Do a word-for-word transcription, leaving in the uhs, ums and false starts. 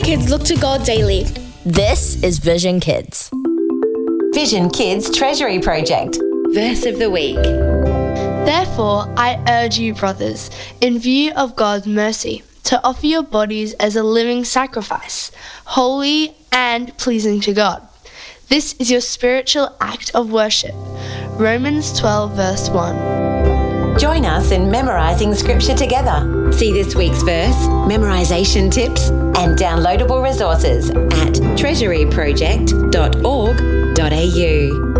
kids look to God daily. This is Vision Kids. Vision Kids Treasury Project. Verse of the week. Therefore, I urge you, brothers, in view of God's mercy, to offer your bodies as a living sacrifice, holy and pleasing to God. This is your spiritual act of worship. Romans twelve, verse one. Join us in memorising Scripture together. See this week's verse, memorisation tips, and downloadable resources at treasury project dot org dot a u.